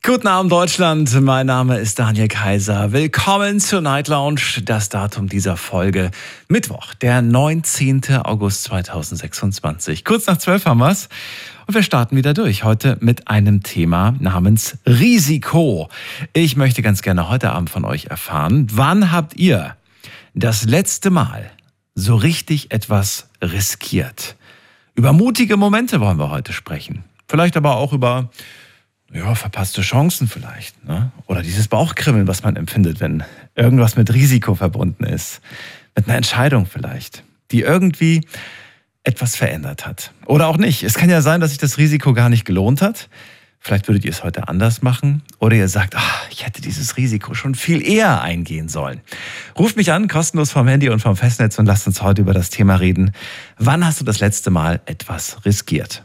Guten Abend Deutschland, mein Name ist Daniel Kaiser. Willkommen zur Night Lounge. Das Datum dieser Folge, Mittwoch, der 19. August 2026. Kurz nach 12 haben wir's und wir starten wieder durch. Heute mit einem Thema namens Risiko. Ich möchte ganz gerne heute Abend von euch erfahren, wann habt ihr das letzte Mal so richtig etwas riskiert? Über mutige Momente wollen wir heute sprechen. Vielleicht aber auch über verpasste Chancen vielleicht, ne? Oder dieses Bauchkribbeln, was man empfindet, wenn irgendwas mit Risiko verbunden ist. Mit einer Entscheidung vielleicht, die irgendwie etwas verändert hat. Oder auch nicht. Es kann ja sein, dass sich das Risiko gar nicht gelohnt hat. Vielleicht würdet ihr es heute anders machen. Oder ihr sagt, ich hätte dieses Risiko schon viel eher eingehen sollen. Ruft mich an, kostenlos vom Handy und vom Festnetz und lasst uns heute über das Thema reden. Wann hast du das letzte Mal etwas riskiert?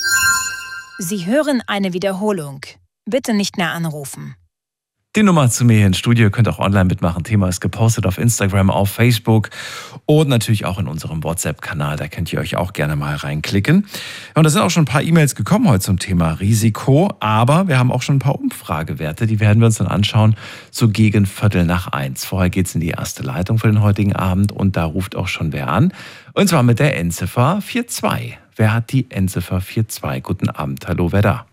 Sie hören eine Wiederholung. Bitte nicht mehr anrufen. Die Nummer zu mir hier ins Studio, ihr könnt auch online mitmachen. Thema ist gepostet auf Instagram, auf Facebook und natürlich auch in unserem WhatsApp-Kanal. Da könnt ihr euch auch gerne mal reinklicken. Und da sind auch schon ein paar E-Mails gekommen heute zum Thema Risiko. Aber wir haben auch schon ein paar Umfragewerte. Die werden wir uns dann anschauen, so gegen 1:15. Vorher geht's in die erste Leitung für den heutigen Abend. Und da ruft auch schon wer an. Und zwar mit der Endziffer 42. Wer hat die Endziffer 42? Guten Abend. Hallo, wer da?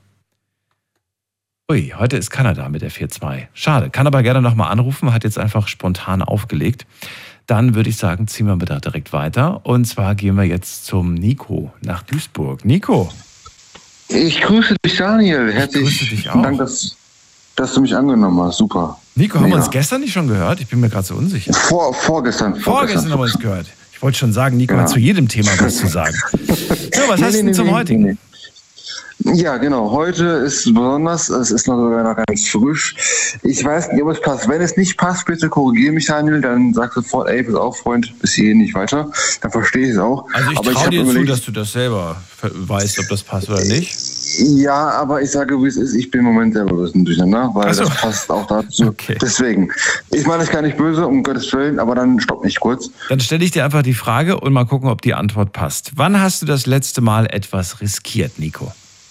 Ui, heute ist keiner da mit der 42. Schade, kann aber gerne nochmal anrufen, hat jetzt einfach spontan aufgelegt. Dann würde ich sagen, ziehen wir da direkt weiter. Und zwar gehen wir jetzt zum Nico nach Duisburg. Nico. Ich grüße dich, Daniel. Herzlichen Dank, dass du mich angenommen hast. Super. Nico, haben wir uns gestern nicht schon gehört? Ich bin mir gerade so unsicher. Vorgestern haben wir uns gehört. Ich wollte schon sagen, Nico hat zu jedem Thema was zu sagen. So, was hast du denn zum heutigen? Ja, genau. Heute ist besonders, es ist noch ganz frisch. Ich weiß nicht, ob es passt. Wenn es nicht passt, bitte korrigiere mich, Daniel. Dann sag sofort, pass auf, Freund, bis hierhin nicht weiter. Dann verstehe ich es auch. Also ich traue dir zu, dass du das selber weißt, ob das passt oder nicht. Ja, aber ich sage, wie es ist, ich bin im Moment selber ein bisschen durcheinander, weil das passt auch dazu. Okay. Deswegen, ich meine es gar nicht böse, um Gottes Willen, aber dann stopp mich kurz. Dann stelle ich dir einfach die Frage und mal gucken, ob die Antwort passt. Wann hast du das letzte Mal etwas riskiert, Nico?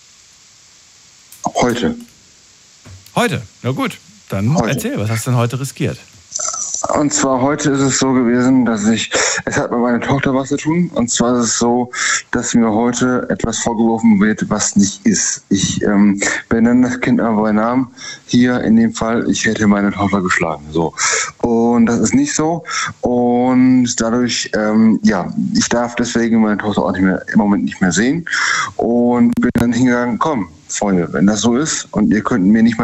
Heute. Heute? Na gut, dann erzähl, was hast du denn heute riskiert? Und zwar heute ist es so gewesen, dass es hat mit meiner Tochter was zu tun. Und zwar ist es so, dass mir heute etwas vorgeworfen wird, was nicht ist. Ich benenne das Kind aber bei Namen. Hier in dem Fall, ich hätte meine Tochter geschlagen. So. Und das ist nicht so. Und dadurch, ich darf deswegen meine Tochter auch im Moment nicht mehr sehen. Und bin dann hingegangen, komm, Freunde, wenn das so ist und ihr könnt mir nicht mal